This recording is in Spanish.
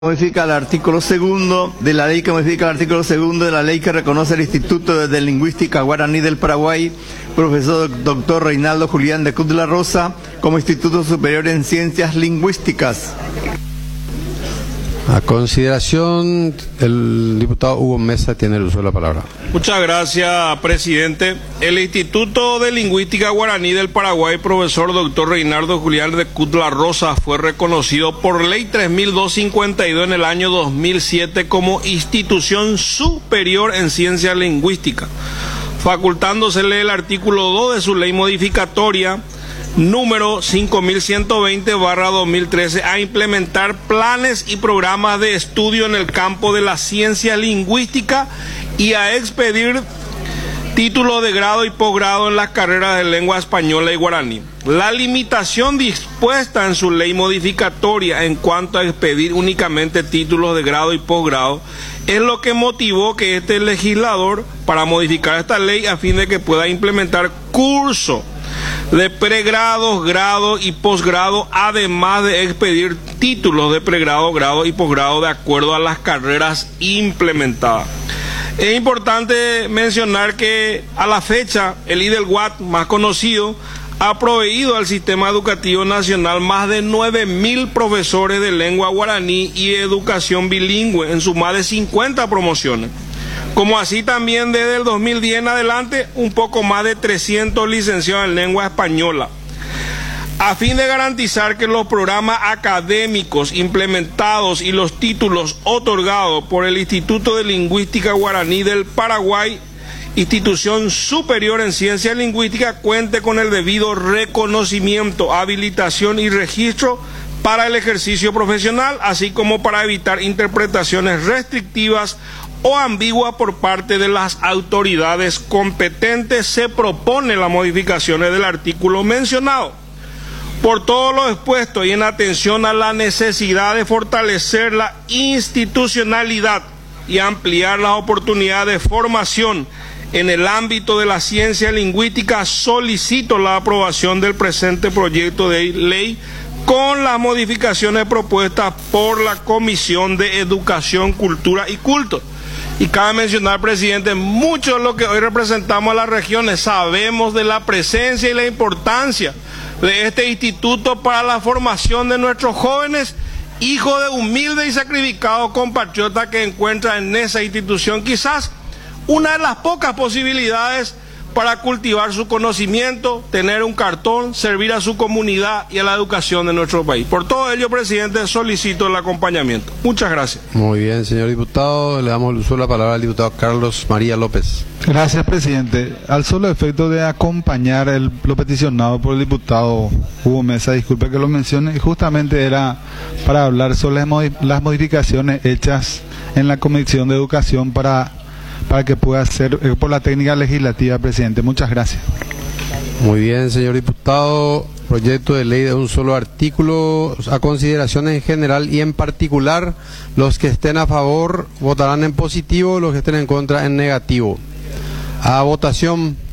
Modifica el artículo segundo de la ley que modifica el artículo segundo de la ley que reconoce el Instituto de Lingüística Guaraní del Paraguay, profesor doctor Reinaldo Julián de Cruz de la Rosa, como Instituto Superior en Ciencias Lingüísticas. A consideración, el diputado Hugo Mesa tiene el uso de la palabra. Muchas gracias, presidente. El Instituto de Lingüística Guaraní del Paraguay, profesor doctor Reinaldo Julián de Cruz de la Rosa, fue reconocido por ley 3252 en el año 2007 como institución superior en ciencias lingüísticas, facultándosele el artículo 2 de su ley modificatoria número 5120/2013 a implementar planes y programas de estudio en el campo de la ciencia lingüística y a expedir títulos de grado y posgrado en las carreras de lengua española y guaraní. La limitación dispuesta en su ley modificatoria en cuanto a expedir únicamente títulos de grado y posgrado es lo que motivó que este legislador para modificar esta ley a fin de que pueda implementar curso de pregrado, grado y posgrado, además de expedir títulos de pregrado, grado y posgrado de acuerdo a las carreras implementadas. Es importante mencionar que a la fecha el IDELGUAT, más conocido, ha proveído al sistema educativo nacional más de 9.000 profesores de lengua guaraní y educación bilingüe en sus más de 50 promociones. Como así también desde el 2010 en adelante, un poco más de 300 licenciados en lengua española. A fin de garantizar que los programas académicos implementados y los títulos otorgados por el Instituto de Lingüística Guaraní del Paraguay, institución superior en ciencia lingüística, cuente con el debido reconocimiento, habilitación y registro para el ejercicio profesional, así como para evitar interpretaciones restrictivas o ambigua por parte de las autoridades competentes, se propone las modificaciones del artículo mencionado. Por todo lo expuesto y en atención a la necesidad de fortalecer la institucionalidad y ampliar las oportunidades de formación en el ámbito de la ciencia lingüística, solicito la aprobación del presente proyecto de ley con las modificaciones propuestas por la Comisión de Educación, Cultura y Culto. Y cabe mencionar, presidente, muchos de los que hoy representamos a las regiones sabemos de la presencia y la importancia de este instituto para la formación de nuestros jóvenes, hijos de humildes y sacrificados compatriotas que encuentran en esa institución quizás una de las pocas posibilidades para cultivar su conocimiento, tener un cartón, servir a su comunidad y a la educación de nuestro país. Por todo ello, presidente, solicito el acompañamiento. Muchas gracias. Muy bien, señor diputado. Le damos el uso de la palabra al diputado Carlos María López. Gracias, presidente. Al solo efecto de acompañar lo peticionado por el diputado Hugo Mesa, disculpe que lo mencione, justamente era para hablar sobre las modificaciones hechas en la Comisión de Educación para que pueda ser por la técnica legislativa, presidente. Muchas gracias. Muy bien, señor diputado. Proyecto de ley de un solo artículo. A consideración en general y en particular, los que estén a favor votarán en positivo, los que estén en contra en negativo. A votación.